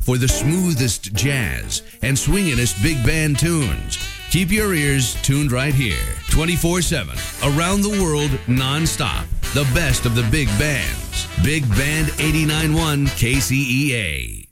for the smoothest jazz and swinginest big band tunes. Keep your ears tuned right here, 24/7, around the world, non-stop. The best of the big bands. Big Band 89.1 KCEA.